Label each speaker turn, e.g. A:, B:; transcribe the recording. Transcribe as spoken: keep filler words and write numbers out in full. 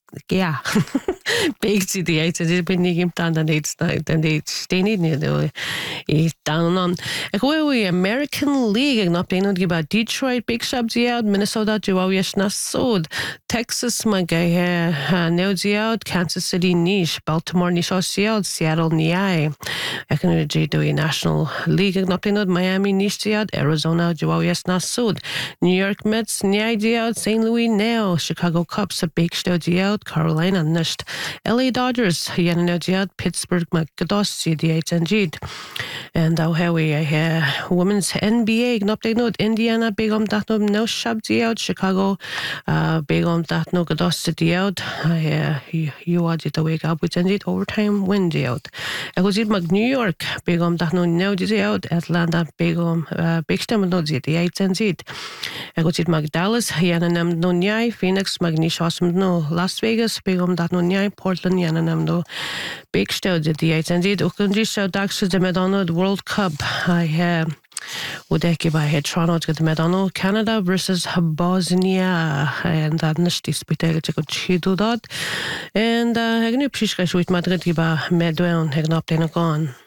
A: yeah. Big city eight is been nim dan dan eight dan eight steny ni do I down on. Ek hoor we American League ag nap deinod giba Detroit Big Subs out Minnesota Joawish na sod Texas magai ha neods out Kansas City niche Baltimore niche out Seattle ni ai. Ek kan je do National League ag nap deinod Miami niche out Arizona Joawish na sod New York Mets ni out Saint Louis now Chicago Cubs a big stod out Carolina nisht L A Dodgers Yanadiad Pittsburgh McGodos C D H and G and how how we uh, women's N B A update note Indiana big on that no no shabdi out Chicago uh big on that no Godos City out uh you are it awake up with and overtime win out I was it New York big on that no no out Atlanta big on uh, big stem no Z D H and G I was it Dallas Yananam no nyai Phoenix Magnesium no Las Vegas big on that no nyai Portland Yananam no big stem Z D H and G Ukundri show Dax the Madonna World Cup I have would I give I had Toronto to the Madonna Canada versus Bosnia and that nishti spitale to chido that and uh I knew Prishka with Madrid giba Medwell and Hegn up then gone